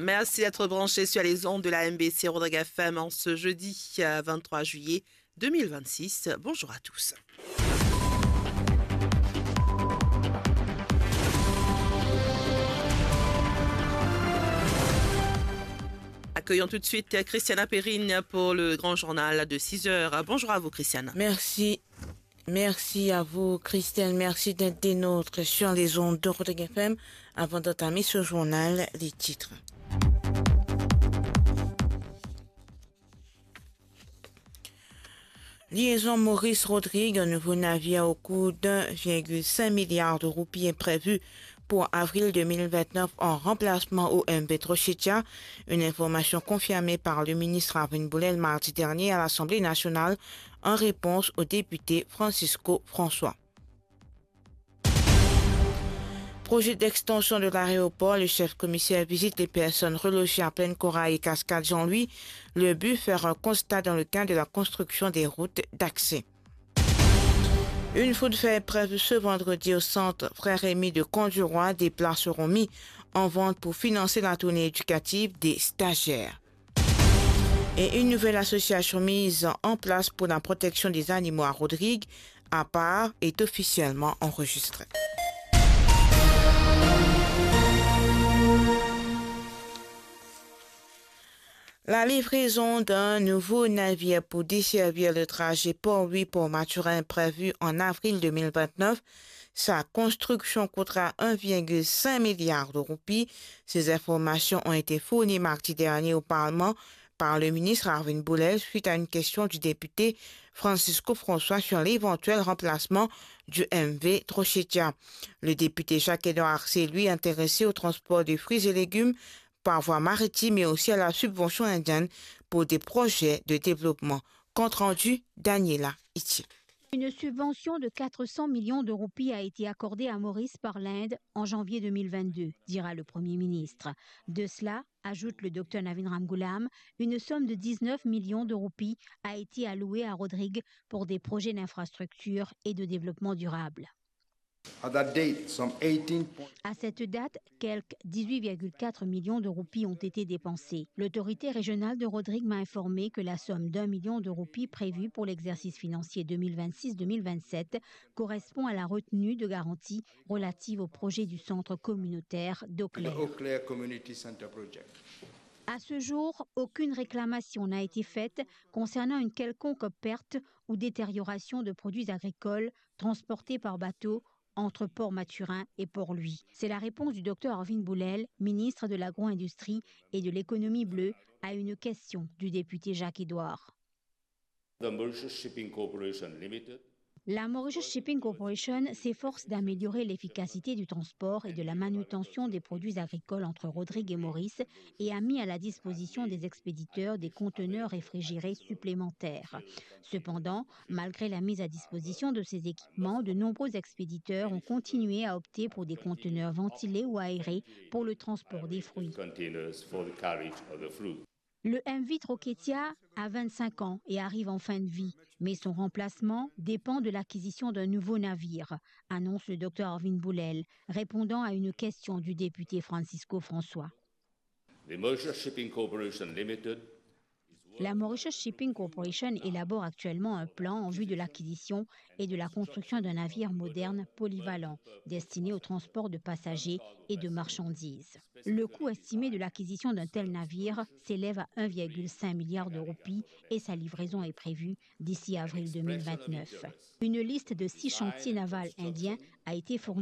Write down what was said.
Merci d'être branché sur les ondes de la MBC Rodrigue FM en ce jeudi 23 juillet 2026. Bonjour à tous. Accueillons tout de suite Christiana Perrine pour le grand journal de 6 heures. Bonjour à vous, Christiana. Merci à vous, Christelle. Merci d'être des nôtres sur les ondes de Rodrigue FM. Avant d'entamer ce journal, les titres. Liaison Maurice-Rodrigue, un nouveau navire au coût d'1,5 milliard de roupies est prévu pour avril 2029 en remplacement au MV Trochetia. Une information confirmée par le ministre Arvin Boulel mardi dernier à l'Assemblée nationale en réponse au député Francisco François. Projet d'extension de l'aéroport, le chef commissaire visite les personnes relogées à Pleine Corail et Cascade Jean-Louis. Le but, faire un constat dans le cadre de la construction des routes d'accès. Une food fair est prévue ce vendredi au centre Frère Rémy de Conduroy. Des places seront mis en vente pour financer la tournée éducative des stagiaires. Et une nouvelle association mise en place pour la protection des animaux à Rodrigue, à part, est officiellement enregistrée. La livraison d'un nouveau navire pour desservir le trajet Port-Louis-Port-Maturin prévu en avril 2029. Sa construction coûtera 1,5 milliard de roupies. Ces informations ont été fournies mardi dernier au Parlement par le ministre Arvin Boulel suite à une question du député Francisco François sur l'éventuel remplacement du MV Trochetia. Le député Jacques-Édouard s'est lui intéressé au transport de fruits et légumes par voie maritime et aussi à la subvention indienne pour des projets de développement. Compte rendu, Daniela Iti. Une subvention de 400 millions de roupies a été accordée à Maurice par l'Inde en janvier 2022, dira le Premier ministre. De cela, ajoute le Dr Navin Ramgoolam, une somme de 19 millions de roupies a été allouée à Rodrigue pour des projets d'infrastructure et de développement durable. À cette date, quelques 18,4 millions de roupies ont été dépensés. L'autorité régionale de Rodrigue m'a informé que la somme d'1 million de roupies prévue pour l'exercice financier 2026-2027 correspond à la retenue de garantie relative au projet du centre communautaire d'Eau Claire. À ce jour, aucune réclamation n'a été faite concernant une quelconque perte ou détérioration de produits agricoles transportés par bateau entre Port-Maturin et Port-Louis. C'est la réponse du Dr Arvin Boulel, ministre de l'Agro-Industrie et de l'Économie bleue, à une question du député Jacques-Édouard. La Mauritius Shipping Corporation s'efforce d'améliorer l'efficacité du transport et de la manutention des produits agricoles entre Rodrigue et Maurice et a mis à la disposition des expéditeurs des conteneurs réfrigérés supplémentaires. Cependant, malgré la mise à disposition de ces équipements, de nombreux expéditeurs ont continué à opter pour des conteneurs ventilés ou aérés pour le transport des fruits. Le MV Trochetia a 25 ans et arrive en fin de vie, mais son remplacement dépend de l'acquisition d'un nouveau navire, annonce le Dr Arvin Boulel, répondant à une question du député Francisco François. La Mauritius Shipping Corporation élabore actuellement un plan en vue de l'acquisition et de la construction d'un navire moderne polyvalent destiné au transport de passagers et de marchandises. Le coût estimé de l'acquisition d'un tel navire s'élève à 1,5 milliard de roupies et sa livraison est prévue d'ici avril 2029. Une liste de 6 chantiers navals indiens a été fournie